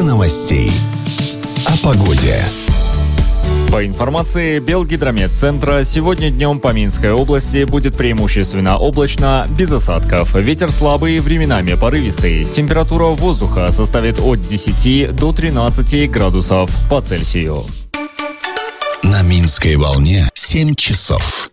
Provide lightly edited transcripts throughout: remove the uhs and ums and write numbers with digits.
до новостей. О погоде. По информации Белгидрометцентра, сегодня днем по Минской области будет преимущественно облачно, без осадков. Ветер слабый, временами порывистый. Температура воздуха составит от 10 до 13 градусов по Цельсию. На Минской волне 7 часов.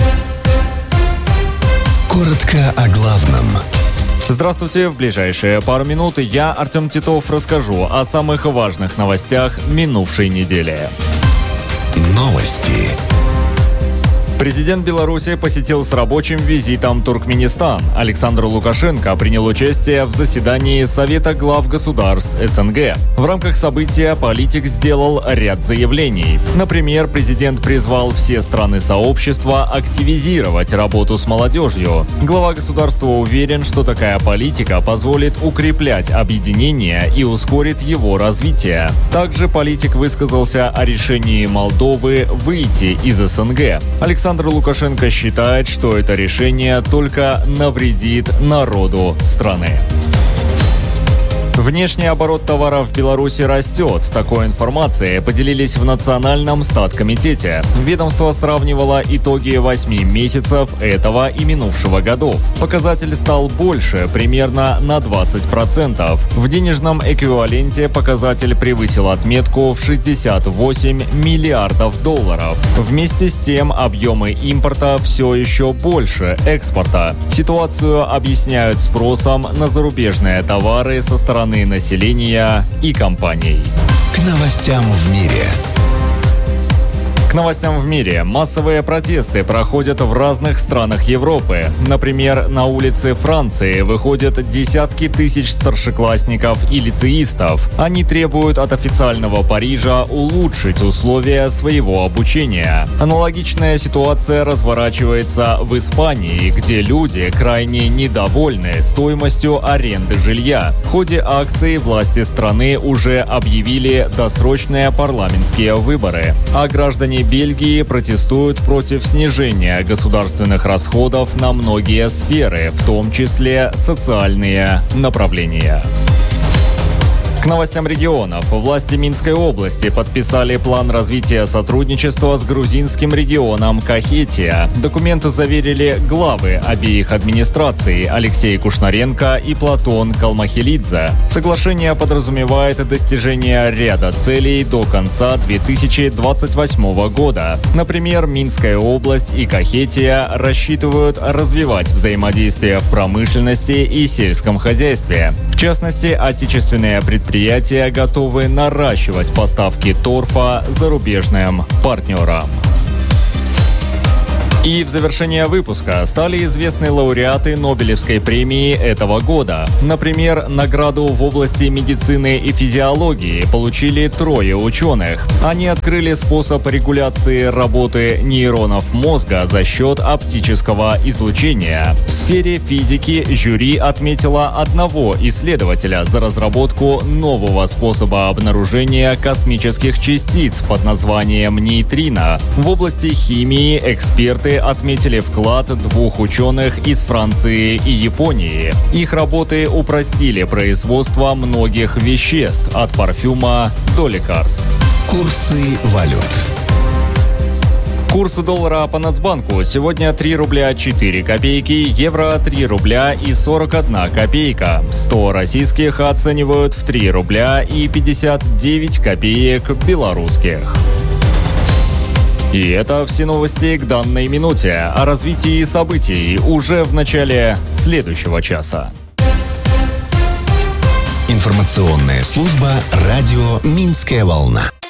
Коротко о главном. Здравствуйте! В ближайшие пару минут я, Артем Титов, расскажу о самых важных новостях минувшей недели. Новости. Президент Беларуси посетил с рабочим визитом Туркменистан. Александр Лукашенко принял участие в заседании Совета глав государств СНГ. В рамках события политик сделал ряд заявлений. Например, президент призвал все страны сообщества активизировать работу с молодежью. Глава государства уверен, что такая политика позволит укреплять объединение и ускорит его развитие. Также политик высказался о решении Молдовы выйти из СНГ. Александр Лукашенко считает, что это решение только навредит народу страны. Внешний оборот товаров в Беларуси растет. Такой информацией поделились в Национальном статкомитете. Ведомство сравнивало итоги 8 месяцев этого и минувшего годов. Показатель стал больше, примерно на 20%. В денежном эквиваленте показатель превысил отметку в 68 миллиардов долларов. Вместе с тем объемы импорта все еще больше экспорта. Ситуацию объясняют спросом на зарубежные товары со стороны населения и компаний. К новостям в мире. К новостям в мире. Массовые протесты проходят в разных странах Европы. Например, на улицы Франции выходят десятки тысяч старшеклассников и лицеистов. Они требуют от официального Парижа улучшить условия своего обучения. Аналогичная ситуация разворачивается в Испании, где люди крайне недовольны стоимостью аренды жилья. В ходе акции власти страны уже объявили досрочные парламентские выборы, а граждане Бельгии протестуют против снижения государственных расходов на многие сферы, в том числе социальные направления. К новостям регионов. Власти Минской области подписали план развития сотрудничества с грузинским регионом Кахетия. Документы заверили главы обеих администраций Алексей Кушнаренко и Платон Калмахилидзе. Соглашение подразумевает достижение ряда целей до конца 2028 года. Например, Минская область и Кахетия рассчитывают развивать взаимодействие в промышленности и сельском хозяйстве. В частности, отечественные предприятия готовы наращивать поставки торфа зарубежным партнерам. И в завершение выпуска стали известны лауреаты Нобелевской премии этого года. Например, награду в области медицины и физиологии получили 3 ученых. Они открыли способ регуляции работы нейронов мозга за счет оптического излучения. В сфере физики жюри отметило одного исследователя за разработку нового способа обнаружения космических частиц под названием нейтрино. В области химии эксперты отметили вклад 2 ученых из Франции и Японии. Их работы упростили производство многих веществ, от парфюма до лекарств. Курсы валют. Курс доллара по Нацбанку сегодня 3 рубля 4 копейки, евро 3 рубля и 41 копейка. 100 российских оценивают в 3 рубля и 59 копеек белорусских. И это все новости к данной минуте. О развитии событий уже в начале следующего часа. Информационная служба радио «Минская волна».